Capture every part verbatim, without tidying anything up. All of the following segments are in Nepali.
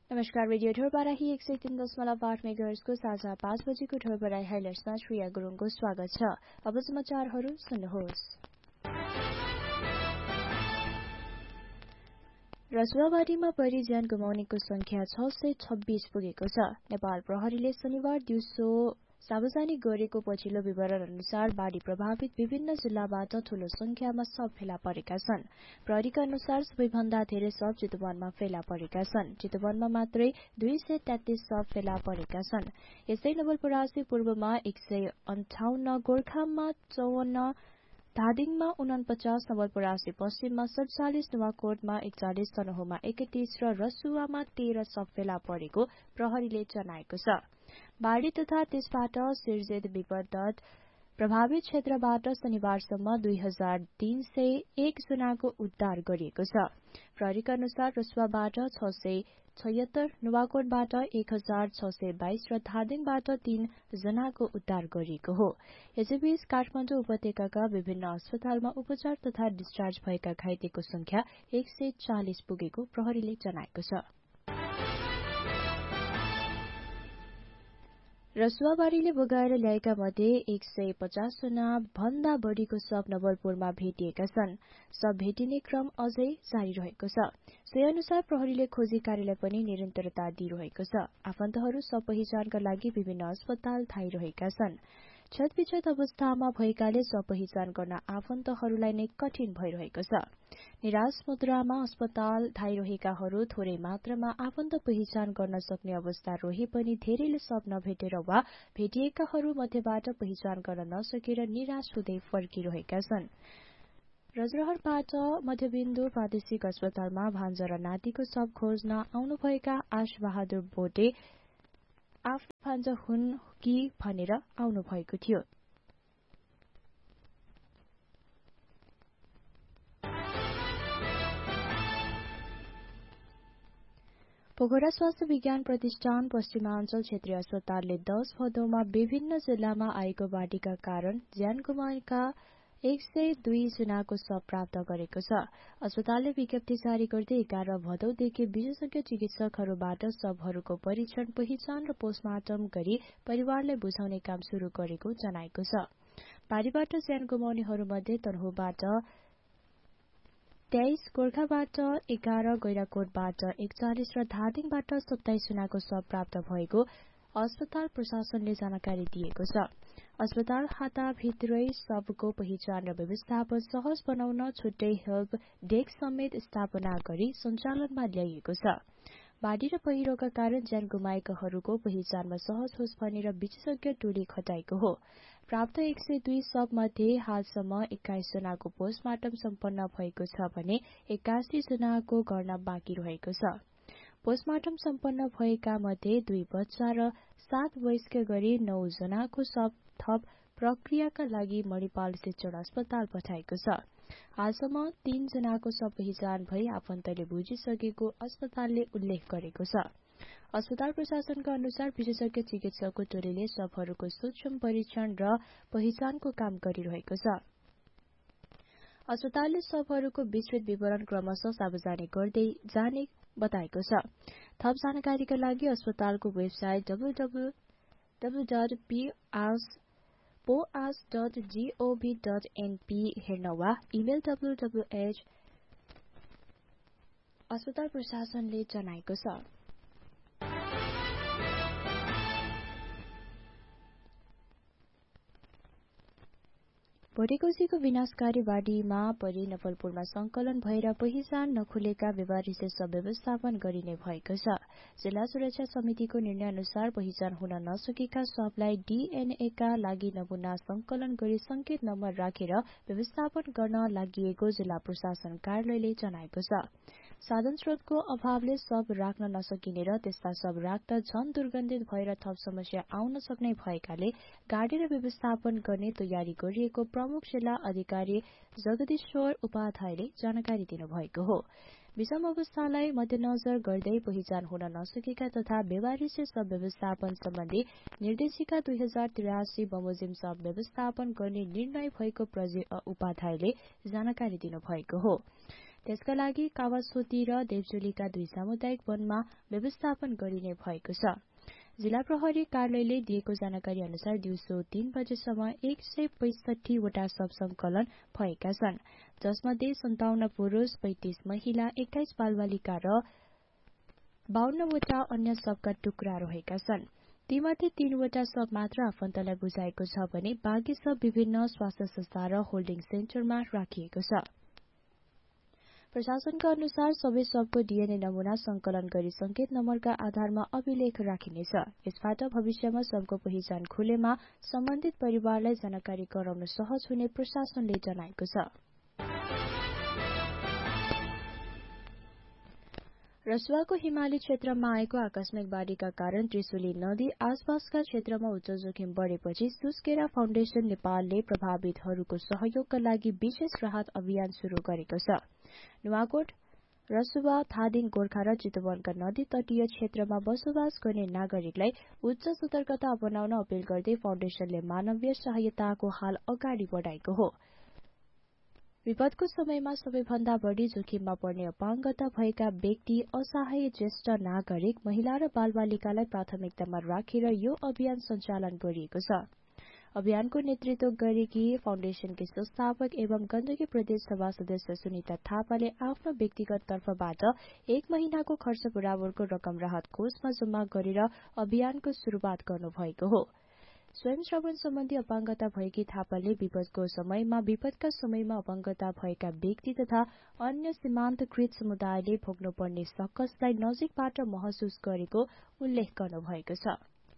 नमस्कार रेडियो ठोरबाराही एक सय तीन दशमलव आठ मेगाहर्जको साझा पाँच बजेको ठोरबाराही हाइलाइट्समा श्रेया गुरुङको स्वागत छ। अब समाचारहरू सुन्नुहोस्। रसुवाबारीमा परि ज्यान गुमाउनेको संख्या छ सय छब्बीस पुगेको छ। नेपाल प्रहरीले शनिबार दिउँसो सार्वजनिक गरेको पछिल्लो विवरण अनुसार बाढ़ी प्रभावित विभिन्न जिल्लाबाट ठूलो संख्यामा शव फेला परेका छन्। प्रहरीका अनुसार सबैभन्दा धेरै शव चितवनमा फेला परेका छन्। चितवनमा मात्रै दुई सय तेत्तीस शव फेला परेका छन्। यस्तै नवलपरासी पूर्वमा एक सय अन्ठाउन्न, गोर्खामा चौवन्न, धादिङमा उनपचास, नवलपरासी पश्चिममा सड़चालिस, नुवाकोटमा एकचालिस, तनहुमा एकतीस र रसुवामा तेह्र शव फेला परेको प्रहरीले जनाएको छ। बाढ़ी तथा त्यसबाट सिर्जित विपद प्रभावित क्षेत्रबाट शनिबारसम्म दुई हजार तीन सय एक जनाको उद्धार गरिएको छ। प्रहरीका अनुसार रसुवाबाट छ सय छयत्तर, नुवाकोटबाट एक हजार छ सय बाइस र धादिङबाट तीन जनाको उद्धार गरिएको हो। यसैबीच काठमाडौँ उपत्यकाका विभिन्न अस्पतालमा उपचार तथा डिस्चार्ज भएका घाइतेको संख्या एक सय चालिस पुगेको प्रहरीले जनाएको छ। रसुवाबारीले बगाएर ल्याएका मध्ये एक सय पचास जना भन्दा बढ़ीको शव नवलपुरमा भेटिएका छन्। शव भेटिने क्रम अझै जारी रहेको छ। सोही अनुसार प्रहरीले खोजी कार्यलाई पनि निरन्तरता दिइरहेको छ। आफन्तहरू शव पहिचानका लागि विभिन्न अस्पताल धाइरहेका छन्। क्षतविक्षत अवस्थामा भएकाले शव पहिचान गर्न आफन्तहरूलाई नै कठिन भइरहेको छ। निराश मुद्रामा अस्पताल धाइरहेकाहरू थोरै मात्रामा आफन्त पहिचान गर्न सक्ने अवस्था रहे पनि धेरैले शव नभेटेर वा भेटिएकाहरू मध्येबाट पहिचान गर्न नसकेर निराश हुँदै फर्किरहेका छन्। रजरहटबाट मध्यबिन्दु प्रादेशिक अस्पतालमा भान्जा र नातिको शव खोज्न आउनुभएका आशबहादुर बोटे आफ्नो भान्जा हुन् कि भनेर आउनुभएको थियो। पोखरा स्वास्थ्य विज्ञान प्रतिष्ठान पश्चिमाञ्चल क्षेत्रीय अस्पतालले दश भदौमा विभिन्न जिल्लामा आएको बाढ़ीका कारण ज्यान गुमाएका एक सय दुई जनाको शव प्राप्त गरेको छ। अस्पतालले विज्ञप्ति जारी गर्दै एघार भदौदेखि विशेषज्ञ चिकित्सकहरूबाट शवहरूको परीक्षण, पहिचान र पोस्टमार्टम गरी परिवारलाई बुझाउने काम शुरू गरेको जनाएको छ। बाढ़ीबाट ज्यान गुमाउनेहरूमध्ये तनहुबाट तेइस, गोर्खाबाट एघार, गैराकोटबाट एकचालिस र धादिङबाट सत्ताइस जनाको शव प्राप्त भएको अस्पताल प्रशासनले जानकारी दिएको छ। अस्पताल हाताभित्रै शवको पहिचान र व्यवस्थापन सहज बनाउन छुट्टै हेल्प डेस्क समेत स्थापना गरी सञ्चालनमा ल्याइएको छ। बाढ़ी र पहिरोका कारण ज्यान गुमाएकाहरूको पहिचानमा सहज होस् भनेर विशेषज्ञ टोली खटाएको हो। प्राप्त एक सय दुई शव मध्ये हालसम्म एक्काइस जनाको पोस्टमार्टम सम्पन्न भएको छ भने एक्कासी जनाको गर्न बाँकी रहेको छ। पोस्टमार्टम सम्पन्न भएका मध्ये दुई बच्चा र सात वयस्क गरी नौ जनाको शव थप प्रक्रियाका लागि मणिपाल शिक्षण अस्पताल पठाएको छ। हालसम्म तीन जनाको शव पहिचान भई आफन्तले बुझिसकेको अस्पतालले उल्लेख गरेको छ। अस्पताल प्रशासनका अनुसार विशेषज्ञ चिकित्सकको टोलीले शवहरूको सूक्ष्म परीक्षण र पहिचानको काम गरिरहेको छ। अस्पतालले शवहरूको विस्तृत विवरण क्रमशः सार्वजनिक गर्दै जाने बताएको छ। थप जानकारीका लागि अस्पतालको website W W W dot पोआस dot gov dot NP हेर्न वा इमेल डब्ल्यू डब्ल्यू एच अस्पताल प्रशासनले जनाएको छ। भोटेकोसीको विनाशकारी बाढ़ीमा परि नवलपुरमा संकलन भएर पहिचान नखुलेका बेवारिसे शव व्यवस्थापन गरिने भएको छ। जिल्ला सुरक्षा समितिको निर्णय अनुसार पहिचान हुन नसकेका शवलाई डीएनएका लागि नमूना संकलन गरी संकेत नम्बर राखेर व्यवस्थापन गर्न लागिएको जिल्ला प्रशासन कार्यालयले जनाएको छ। साधन स्रोतको अभावले शव राख्न नसकिने र त्यस्ता शव राख्दा झन दुर्गन्धित भएर थप समस्या आउन सक्ने भएकाले गाडेर व्यवस्थापन गर्ने तयारी गरिएको प्रमुख जिल्ला अधिकारी जगदीश्वर उपाध्यायले जानकारी दिनुभएको हो। विषम अवस्थालाई मध्यनजर गर्दै पहिचान हुन नसकेका तथा बेवारिसे शव व्यवस्थापन सम्बन्धी निर्देशिका दुई हजार त्रियासी बमोजिम शव व्यवस्थापन गर्ने निर्णय भएको प्रजे उपाध्यायले जानकारी दिनुभएको हो। त्यसका लागि कावासोती र देवचोलीका दुई सामुदायिक वनमा व्यवस्थापन गरिने भएको छ। जिल्ला प्रहरी कार्यालयले दिएको जानकारी अनुसार दिउँसो तीन बजेसम्म एक सय पैंसठी वटा शव संकलन भएका छन्, जसमध्ये सन्ताउन्न पुरुष, पैंतिस महिला, एक्काइस बालबालिका र बाहन्न वटा अन्य शवका टुक्रा रहेका छन्। तीमध्ये तीनवटा शव मात्र आफन्तलाई बुझाएको छ भने बाँकी शव विभिन्न स्वास्थ्य संस्था र होल्डिङ सेन्टरमा राखिएको छ। प्रशासनका अनुसार सबै शवको डीएनए नमूना संकलन गरी संकेत नम्बरका आधारमा अभिलेख राखिनेछ। यसबाट भविष्यमा शवको पहिचान खुलेमा सम्बन्धित परिवारलाई जानकारी गराउन सहज हुने प्रशासनले जनाएको छ। रसुवाको हिमाली क्षेत्रमा आएको आकस्मिक बाढीका कारण त्रिशुली नदी आसपासका क्षेत्रमा उच्च जोखिम बढेपछि सुस्केरा फाउन्डेशन नेपालले प्रभावितहरूको सहयोगका लागि विशेष राहत अभियान शुरू गरेको छ। नुवाकोट, रसुवा, थादिङ, गोर्खा र चितवनका नदी तटीय क्षेत्रमा बसोबास गर्ने नागरिकलाई उच्च सतर्कता अपनाउन अपील गर्दै फाउन्डेशनले मानवीय सहायताको हाल अगाडि बढाएको हो। विपदको समयमा सबैभन्दा बढी जोखिममा पर्ने अपाङ्गता भएका व्यक्ति, असहाय ज्येष्ठ नागरिक, महिला र बालबालिकालाई प्राथमिकतामा राखेर यो अभियान सञ्चालन गरिएको छ। अभियानको नेतृत्व गरेकी फाउन्डेशनकी संस्थापक एवं गण्डकी प्रदेश सभा सदस्य सुनिता थापाले आफ्नो व्यक्तिगत तर्फबाट एक महिनाको खर्च बराबरको रकम राहत कोषमा जम्मा गरेर अभियानको शुरूआत गर्नुभएको हो। स्वयं श्रवण सम्बन्धी अपाङ्गता भएकी थापाले विपदको समयमा विपदका समयमा अपाङ्गता भएका व्यक्ति तथा अन्य सीमान्तकृत समुदायले भोग्नुपर्ने सकसलाई नजिकबाट महसुस गरेको उल्लेख गर्नुभएको छ।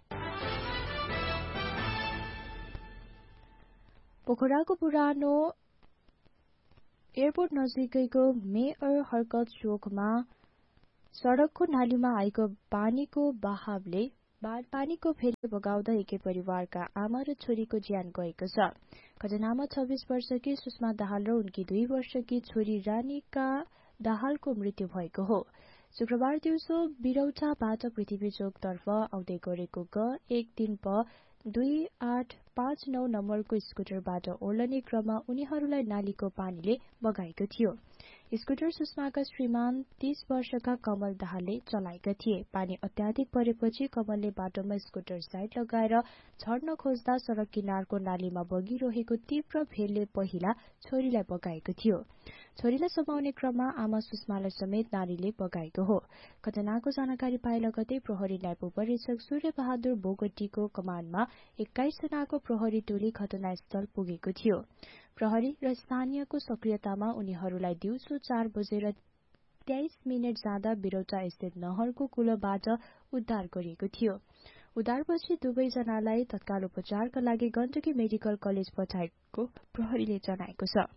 पोखराको पुरानो एयरपोर्ट नजिकैको मेयर हरकत चोकमा सड़कको नालीमा आएको पानीको बहावले पानीको फेरि बगाउँदा एकै परिवारका आमा र छोरीको ज्यान गएको छ। घटनामा छब्बीस वर्षकी सुषमा दाहाल र उनकी दुई वर्षकी छोरी रानीका दाहालको मृत्यु भएको हो। शुक्रबार दिउँसो बिरौटाबाट पृथ्वी चोकतर्फ आउँदै गरेको ग एक तीन प दुई आठ पाँच नौ नम्बरको स्कुटरबाट ओर्लने क्रममा उनीहरूलाई नालीको पानीले बगाएको थियो। स्कुटर सुषमाका श्रीमान तीस वर्षका कमल दाहालले चलाएका थिए। पानी अत्याधिक परेपछि कमलले बाटोमा स्कुटर साइड लगाएर छड्न खोज्दा सड़क किनारको नालीमा बगिरहेको तीव्र भेलले पहिला छोरीलाई बगाएको थियो। छोरीलाई समाउने क्रममा आमा सुषमालाई समेत नालीले बगाएको हो। घटनाको जानकारी पाए लगतै प्रहरी न्यायपो परीक्षक सूर्य बहादुर बोगटीको कमानमा एक्काइस जनाको प्रहरी टोली घटनास्थल पुगेको थियो। प्रहरी र स्थानीयको सक्रियतामा उनीहरूलाई दिउँसो चार बजेर तेइस मिनट जाँदा बिरौटा स्थित नहरको कुलोबाट उद्धार गरिएको थियो। उद्धारपछि दुवैजनालाई तत्काल उपचारका लागि गण्डकी मेडिकल कलेज पठाएको प्रहरीले जनाएको छ।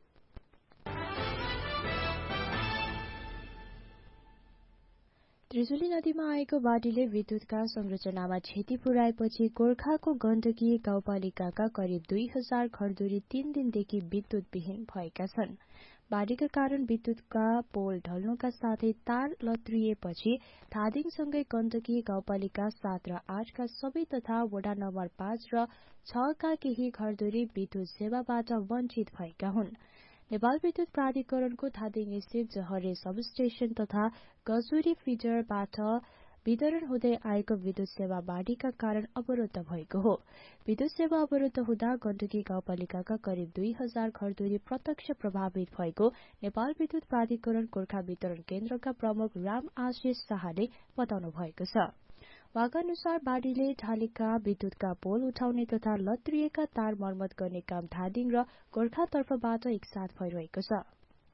त्रिशुली नदीमा आएको बाढीले विद्युतका संरचनामा क्षति पुर्याएपछि गोर्खाको गण्डकी गाउँपालिकाका करिब दुई हजार घरधुरी तीन दिनदेखि विद्युतविहीन भएका छन्। बाढीका कारण विद्युतका पोल ढल्नुका साथै तार लत्रिएपछि धादिङसँगै गण्डकी गाउँपालिका सात र आठका सबै तथा वडा नम्बर पाँच र छका केही घरधुरी विद्युत सेवाबाट वञ्चित भएका हुन्। नेपाल विद्युत प्राधिकरणको धादिङ स्थित जहरे सबस्टेशन तथा गजुरी फिडरबाट वितरण हुँदै आएको विद्युत सेवा बाढीका कारण अवरुद्ध भएको हो। विद्युत सेवा अवरुद्ध हुँदा गण्डकी गाउँपालिकाका करिब दुई हजार घरधुरी प्रत्यक्ष प्रभावित भएको नेपाल विद्युत प्राधिकरण गोर्खा वितरण केन्द्रका प्रमुख राम आशिष शाहले बताउनु भएको छ। उहाँका अनुसार बाढीले ढालेका विद्युतका पोल उठाउने तथा लत्रिएका तार मर्मत गर्ने काम धादिङ र गोर्खातर्फबाट एकसाथ भइरहेको छ।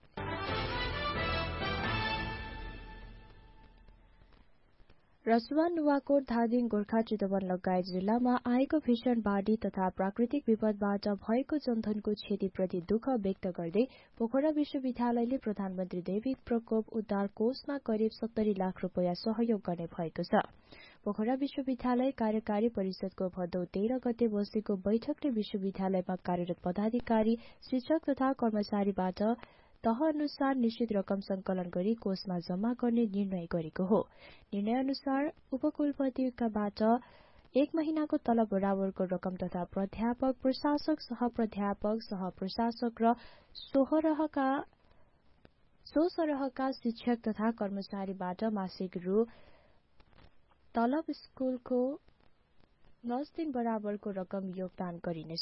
रसुवा, नुवाकोट, धादिङ, गोर्खा, चितवन लगायत जिल्लामा आएको भीषण बाढी तथा प्राकृतिक विपदबाट भएको जनधनको क्षतिप्रति दुःख व्यक्त गर्दै पोखरा विश्वविद्यालयले प्रधानमन्त्री दैविक प्रकोप उद्धार कोषमा करिब सत्तरी लाख रुपियाँ सहयोग गर्ने भएको छ। पोखरा विश्वविद्यालय कार्यकारी परिषदको भदौ तेह्र गते बसेको बैठकले विश्वविद्यालयमा कार्यरत पदाधिकारी, शिक्षक तथा कर्मचारीबाट तह अनुसार निश्चित रकम संकलन गरी कोषमा जम्मा गर्ने निर्णय गरेको हो। निर्णय अनुसार उपकुलपतिकाबाट एक महिनाको तलब बराबरको रकम तथा प्राध्यापक, प्रशासक, सहप्राध्यापक, सहप्रशासक र सोह्रका सो सरहका शिक्षक तथा कर्मचारीबाट मासिक रु तलब स्कुलको दस दिन बराबरको रकम योगदान गरिनेछ।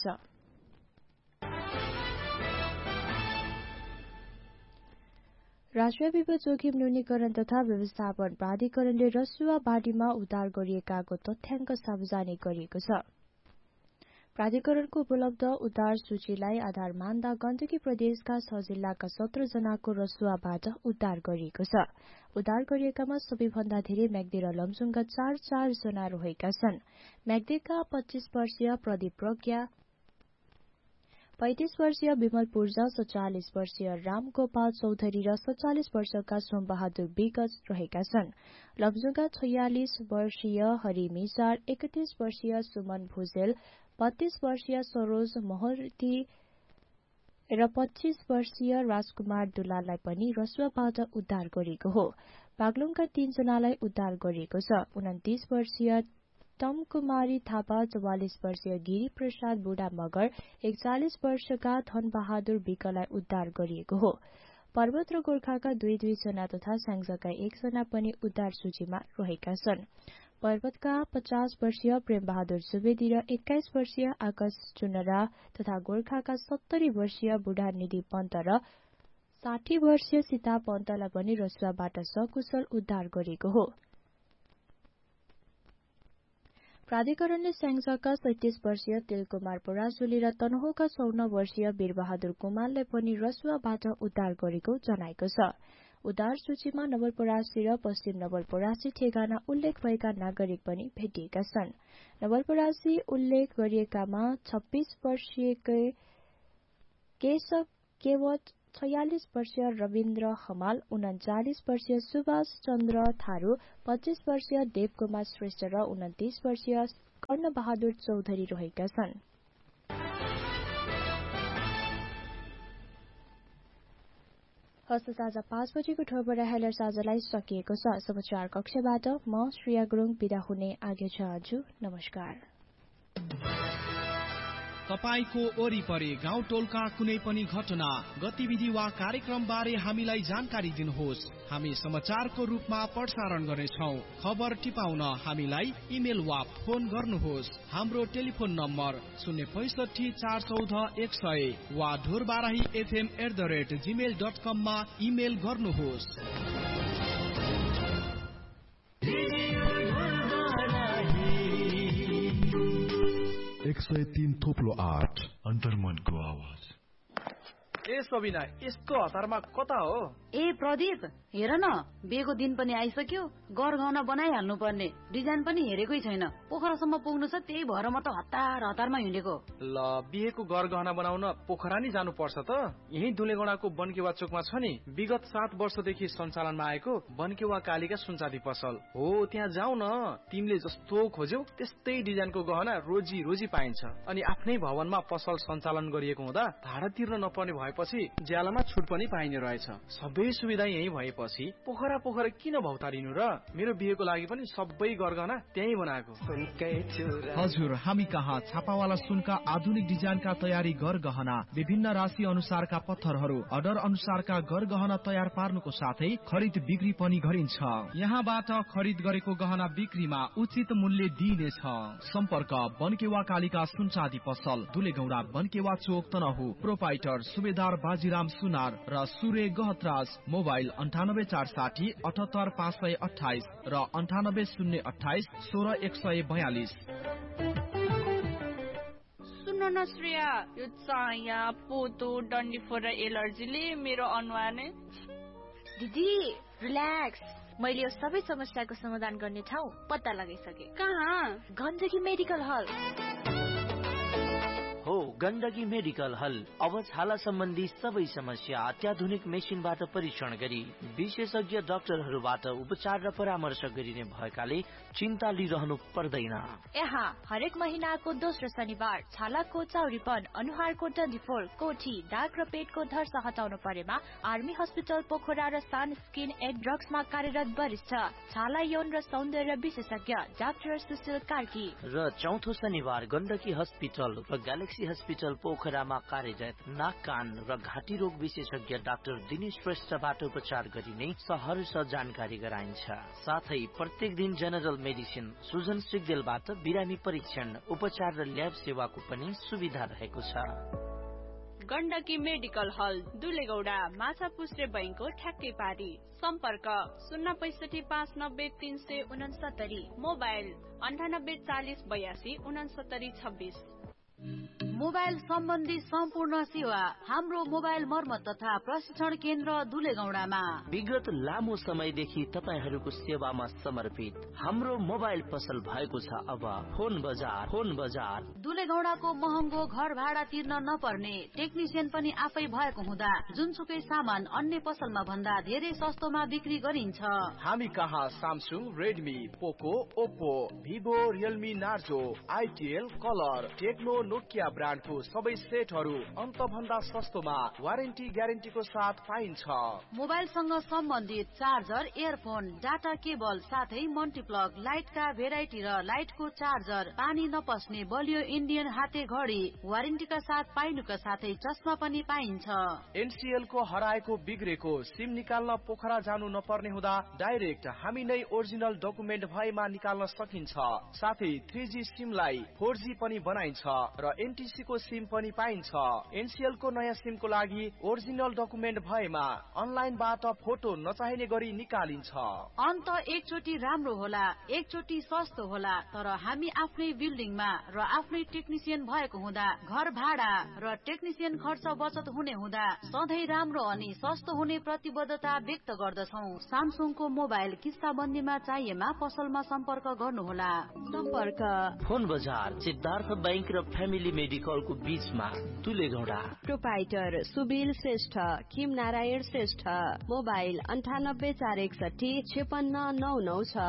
राष्ट्रिय विपद जोखिम न्यूनीकरण तथा व्यवस्थापन प्राधिकरणले रसुवा बाढीमा उद्धार गरिएकाको तथ्याङ्क सार्वजनिक गरिएको छ। प्राधिकरणको उपलब्ध उद्धार सूचीलाई आधार मान्दा गण्डकी प्रदेशका छ जिल्लाका सत्र जनाको रसुवाबाट उद्धार गरिएको छ। उद्धार गरिएकामा सबैभन्दा धेरै म्याग्दी र लमजुङका चार चार जना रहेका छन्। म्याग्दीका पच्चीस वर्षीय प्रदीप प्रज्ञा, पैंतीस वर्षीय विमल पूर्जा, सत्तालीस वर्षीय राम गोपाल चौधरी र सत्तालीस वर्षका सोमबहादुर विगत रहेका छन्। लमजुङका छयालिस वर्षीय हरि मिसार, एकतीस वर्षीय सुमन भुजेल, बत्तीस वर्षीय सरोज मोहर्ती र पच्चीस वर्षीय राजकुमार दुलाललाई पनि रसुवाबाट उद्धार गरिएको हो। बागलुङका तीन जनालाई उद्धार गरिएको छ। उन्तीस वर्षीय टम कुमारी थापा, चौवालिस वर्षीय गिरी प्रसाद बुढा मगर, एकचालिस वर्षका धनबहादुर विकलाई उद्धार गरिएको हो। पर्वत र गोर्खाका दुई दुई जना तथा स्याङ्जाका एकजना पनि उद्धार सूचीमा रहेका छन्। पर्वतका पचास वर्षीय प्रेम बहादुर सुवेदी र एक्काइस वर्षीय आकाश चुनरा तथा गोर्खाका सत्तरी वर्षीय बुढा निधि पन्त र साठी वर्षीय सीता पन्तलाई पनि रसुवाबाट सकुशल उद्धार गरिएको हो। प्राधिकरणले स्याङ्जाका सैंतीस वर्षीय तिलकुमार पराजुली र तनहुका चौन्न वर्षीय वीरबहादुर कुमारलाई पनि रसुवाबाट उद्धार गरेको जनाएको छ। उद्धार सूचीमा नवलपरासी र पश्चिम नवलपरासी ठेगाना उल्लेख भएका नागरिक पनि भेटिएका छन्। नवलपरासी उल्लेख गरिएकामा छब्बीस वर्षीय केशव केवट, छयालिस वर्षीय रविन्द्र हमाल, उन्चालिस वर्षीय सुभाष चन्द्र थारू, पच्चीस वर्षीय देवकुमार श्रेष्ठ र उन्तीस वर्षीय कर्ण बहादुर चौधरी रहेका छन्। हस्त साझा पाँच बजेको ठोबरा हेलर साझालाई सकिएको छ। समाचार कक्षबाट म श्रेया गुरुङ बिदा हुने आज्ञा चाहन्छु। नमस्कार। तपाईको वरिपरि गाउँ टोलका कुनै पनि घटना, गतिविधि वा कार्यक्रम बारे हामीलाई जानकारी दिनुहोस्। हामी समाचारको रूपमा प्रसारण गर्नेछौं। खबर टिपाउन हामीलाई इमेल वा फोन गर्नुहोस्। हाम्रो टेलिफोन नम्बर शून्य पैंसठी चार चौध एक सय वा Dhorbarahi FM at the rate Gmail dot कम मा इमेल गर्नुहोस्। एक सय तीन थोप्लो आठ अन्तर्मनको आवाज। ए सबिना, यस्तो हतारमा कता हो? ए प्रदीप, हेर न, बिहेको दिन पनि आइसक्यो। गरगहना बनाइहाल्नु पर्ने, डिजाइन पनि हेरेकै छैन। पोखरासम्म पुग्नु छ, त्यही भएर म त हतार हतारमा हिँडेको। ल, बिहेको गरगहना बनाउन पोखरा नि जानु पर्छ त। यही दुलेगडाको बनकेवा चोकमा छ नि, विगत सात वर्षदेखि सञ्चालनमा आएको बनकेवा कालीका सुनचाँदी पसल हो। त्यहाँ जाऊ न, तिमीले जस्तो खोज्यौ त्यस्तै डिजाइनको गहना रोजी रोजी पाइन्छ। अनि आफ्नै भवनमा पसल सञ्चालन गरिएको हुँदा भाडा तिर्न नपर्ने भएपछि ज्यालामा छुट पनि पाइने रहेछ। सबै सुविधा यही भएपछि पोखरा पोखरा किन भौतारिनु र? मेरो बिहेको लागि पनि सबै गरगहना त्यही बनाएको। हजुर, हामी कहाँ छापावाला सुनका आधुनिक डिजाइनका तयारी गरगहना, विभिन्न राशि अनुसारका पत्थरहरू, अर्डर अनुसारका गरगहना तयार पार्नुको साथै खरिद बिक्री पनि गरिन्छ। यहाँबाट खरिद गरेको गहना बिक्रीमा उचित मूल्य दिइनेछ। सम्पर्क बनकेवा कालीका सुनचाँदी पसल, दुलेगौडा बनकेवा चोक तनहु। प्रोपाइटर सुबेदार बाजीराम सुनार र सूर्य गहतराज। मोबाइल अन्ठानब्बे चार साठी अठहत्तर पाँच सय अठाइस र अन्ठानब्बे शून्य अठाइस सोह्र एक सय बयालिस। सुन्नु न श्रेया, यो चाया पोतो डन्डीफोर र एलर्जीले मेरो अनुहार नै। दिदी रिल्याक्स, मैले यो सबै समस्याको समाधान गर्ने ठाउँ पत्ता लगाइसके। कहाँ? गण्डकी मेडिकल हल हो। गण्डकी मेडिकल हल अब छाला सम्बन्धी सबै समस्या अत्याधुनिक मेसिनबाट परीक्षण गरी विशेषज्ञ डाक्टरहरूबाट उपचार र परामर्श गरिने भएकाले चिन्ता लिइरहनु पर्दैन। यहाँ हरेक महिनाको दोस्रो शनिबार छालाको चाउरीपन, अनुहारको डन्डीफोर, कोठी, दाग र पेटको धर्स हटाउनु परेमा आर्मी हस्पिटल पोखरा र सान स्किन एन्ड ड्रग्समा कार्यरत वरिष्ठ छाला यौन र सौन्दर्य विशेषज्ञ डाक्टर सुशील कार्की। र चौथो शनिबार गण्डकी हस्पिटल र ग्यालेक्सी हस्पिटल हस्पिटल पोखरामा कार्यरत नाक कान र घाँटी रोग विशेषज्ञ डाक्टर दिनेश श्रेष्ठबाट उपचार गरिने सहरर्ष जानकारी गराइन्छ। साथै प्रत्येक दिन जेनरल मेडिसिन सुजन सिग्देलबाट बिरामी परीक्षण उपचार र ल्याब सेवाको पनि सुविधा रहेको छ। गण्डकी मेडिकल हल दुलेगौडा माछा पुस्रे बैंकको ठ्याक्कै पारी। सम्पर्क शून्य पैसठी पाँच नब्बे तीन सय उनसत्तरी, मोबाइल अन्ठानब्बे चालिस बयासी उनसत्तरी छब्बीस। मोबाइल सम्बन्धी सम्पूर्ण सेवा हाम्रो मोबाइल मर्मत तथा प्रशिक्षण केन्द्र दुलेगौडामा। विगत लामो समयदेखि तपाईहरूको सेवामा समर्पित हाम्रो मोबाइल पसल भएको छ। अब फोन बजार फोन बजार दुलेगौडाको महँगो घर भाडा तिर्न नपर्ने टेक्निसियन पनि आफै भएको हुँदा जुनसुकै सामान अन्य पसलमा भन्दा धेरै सस्तोमा बिक्री गरिन्छ। हामी कहाँ सामसुङ, रेडमी, पोको, Oppo, Vivo, Realme, Narzo, आइटिएल, colour, Tecno, Nokia ब्रान्डको सबै सेटहरू अन्त भन्दा सस्तोमा वारेन्टी ग्यारेन्टीको साथ पाइन्छ। मोबाइलसँग सम्बन्धित चार्जर, इयरफोन, डाटा केबल साथै मल्टिप्लग, लाइटका भेराइटी र लाइटको चार्जर, पानी नपस्ने बलियो इन्डियन हाते घडी वारेन्टीका साथ पाइनुका साथै चस्मा पनि पाइन्छ। एनसीएल को हराएको बिग्रेको सिम निकाल्न पोखरा जानु नपर्ने हुँदा डाइरेक्ट हामी नै ओरिजिनल डकुमेन्ट भएमा निकाल्न सकिन्छ। साथै थ्री जी सिमलाई फोर जी पनि बनाइन्छ र एनटीसी को सिम पनि पाइन्छ। एनसीएल को नयाँ सिमको लागि ओरिजिनल डकुमेन्ट भएमा अनलाइनबाट फोटो नचाहिने गरी निकालिन्छ। अन्त एकचोटि राम्रो होला, एकचोटि सस्तो होला, तर हामी आफ्नै बिल्डिङमा र आफ्नै टेक्निसियन भएको हुँदा घर भाडा र टेक्निसियन खर्च बचत हुने हुँदा सधैँ राम्रो अनि सस्तो हुने प्रतिबद्धता व्यक्त गर्दछौँ। सामसुङको मोबाइल किस्ताबन्दीमा चाहिएमा पसलमा सम्पर्क गर्नुहोला। सम्पर्क फोन बजार सिद्धार्थ बैंक र फ्यामिली मेडिकलको बीचमा दुलेगौडा। प्रोपाइटर सुबिल श्रेष्ठ, किम नारायण श्रेष्ठ, मोबाइल अन्ठानब्बे चार एकसठी छेपन्न नौ नौ छ।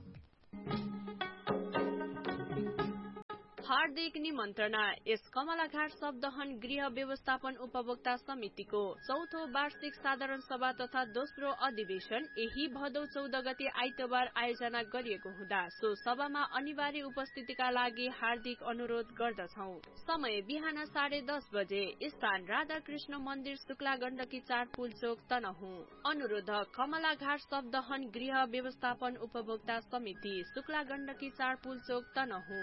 हार्दिक निमन्त्रणा यस कमलाघाट शब्दहन गृह व्यवस्थापन उपभोक्ता समितिको चौथो वार्षिक साधारण सभा तथा दोस्रो अधिवेशन यही भदौ चौध गते आइतबार आयोजना गरिएको हुँदा सो सभामा अनिवार्य उपस्थितिका लागि हार्दिक अनुरोध गर्दछौ। समय बिहान साढे दस बजे, स्थान राधाकृष्ण मन्दिर शुक्ला गण्डकी चार पुलचोक तनहु। अनुरोधक कमलाघाट शब्दहन गृह व्यवस्थापन उपभोक्ता समिति शुक्ला गण्डकी चार पुलचोक तनहु।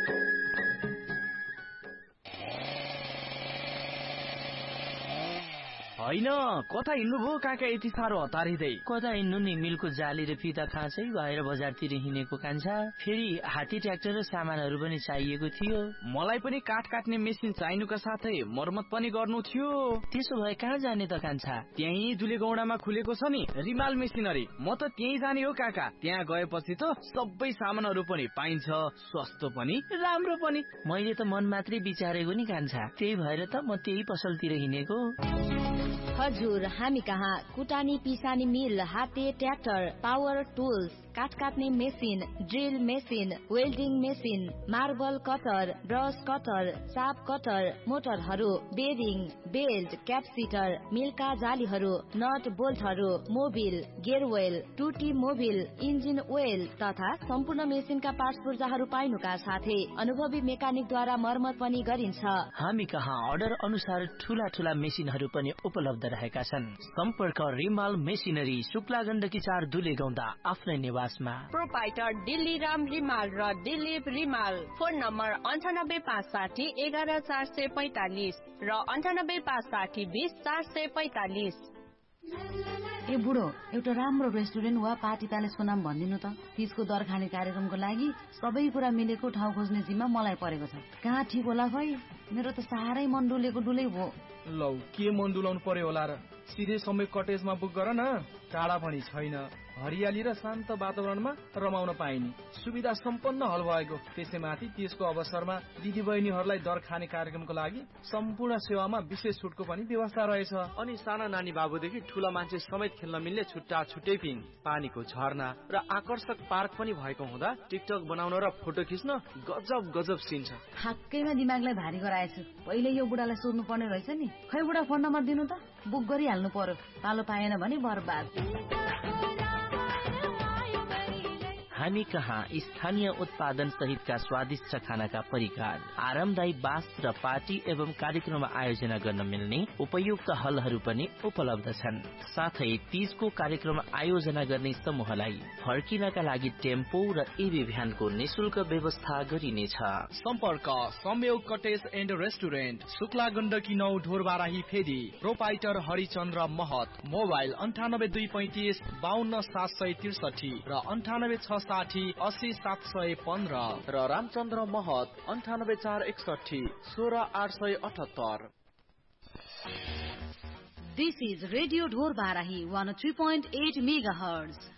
होइन कता हिँड्नुभयो काका यति साह्रो हतारिँदै? कता हिँड्नु नि, मिलको जाली र फिता खाँचै भएर बजारतिर हिँडेको कान्छा। फेरि हात्ती ट्र्याक्टर र सामानहरू पनि चाहिएको थियो। मलाई पनि काठ काट्ने मेसिन चाहिनुका साथै मर्मत पनि गर्नु थियो। त्यसो भए कहाँ जाने त कान्छा? त्यही दुलेगौडामा खुलेको छ नि रिमाल मेसिनरी, म त त्यही जाने हो काका। त्यहाँ गएपछि त सबै सामानहरू पनि पाइन्छ, सस्तो पनि राम्रो पनि। मैले त मन मात्रै विचारेको नि कान्छा, त्यही भएर त म त्यही पसलतिर हिँडेको। हजुर हामी कहाँ कुटानी पिसानी मिल, हाते ट्र्याक्टर, पावर टुल्स, काठ काट्ने machine, drill machine, welding machine, marble cutter, brush cutter, shop cutter, मोटरहरू, bearing, belt, क्यापसिटर, मिलका जालीहरू, not बोल्टहरू, Mobil, गेयरवेल, टुटी मोबिल, इन्जिन ओइल तथा सम्पूर्ण मेसिनका पार्ट्स पूर्जाहरू पाइनुका साथै अनुभवी मेकानिकद्वारा मर्मत पनि गरिन्छ। हामी कहाँ अर्डर अनुसार ठूला ठूला मेसिनहरू पनि उपलब्ध रहेका छन्। सम्पर्क रिमाल मेसिनरी शुक्ला गण्डकी चार दुलेगौडा आफ्नै निवासमा। प्रोपाइटर दिल्ली राम रिमाल र दिलीप रिमाल। फोन नम्बर अन्ठानब्बे पाँच साठी एघार चार सय पैतालिस र अन्ठानब्बे पाँच साठी बिस चार सय पैतालिस। ए बुढो, एउटा राम्रो रेस्टुरेन्ट वा पार्टी प्यालेसको नाम भनिदिनु त। तीजको दर खाने कार्यक्रमको लागि सबै कुरा मिलेको ठाउँ खोज्ने जिम्मा मलाई परेको छ। कहाँ ठिक होला खै? मेरो त साह्रै मन डुलेको डुलै भयो। लौ के मन डुलाउनु पर्यो होला र? सिधै समय कटेजमा बुक गर न। टाढा पनि छैन, हरियाली र शान्त वातावरणमा रमाउन पाइने सुविधा सम्पन्न हल भएको। त्यसैमाथि त्यसको अवसरमा दिदी बहिनीहरूलाई दर खाने कार्यक्रमको लागि सम्पूर्ण सेवामा विशेष छुटको पनि व्यवस्था रहेछ। अनि साना नानी बाबुदेखि ठूला मान्छे समेत खेल्न मिल्ने छुट्टा छुट्टै पिङ, पानीको झरना र आकर्षक पार्क पनि भएको हुँदा टिकटक बनाउन र फोटो खिच्न गजब गजब सिन छ। ठ्याक्कैमा दिमागलाई भारी गराएछु। पहिले यो बुढालाई सोध्नु पर्ने रहेछ नि। खै बुढा फोन नम्बर दिनु त, बुक गरिहाल्नु पर्यो। पालो पाएन भने बर्बाद। हामी कहाँ स्थानीय उत्पादन सहितका स्वादिष्ट खानाका परिकार, आरामदायी बास र पार्टी एवं कार्यक्रम आयोजना गर्न मिल्ने उपयुक्त हलहरू पनि उपलब्ध छन्। साथै तीजको कार्यक्रम आयोजना गर्ने समूहलाई फर्किनका लागि टेम्पो र ईभी भ्यानको निशुल्क व्यवस्था गरिनेछ। सम्पर्क संयोग cottage and restaurant, Shukla Gandaki नौ, ढोरबाराही फेदी। प्रोपाइटर हरिचन्द्र महत। मोबाइल अन्ठानब्बे दुई पैंतिस बाहन्न सात सय त्रिसठी र अन्ठानब्बे छ साठी अस्सी सात सय पन्ध्र र रामचन्द्र महत अन्ठानब्बे चार एकसठी सोह्र आठ सय अठहत्तर। This is Radio Dhor Barahi one oh three point eight megahertz.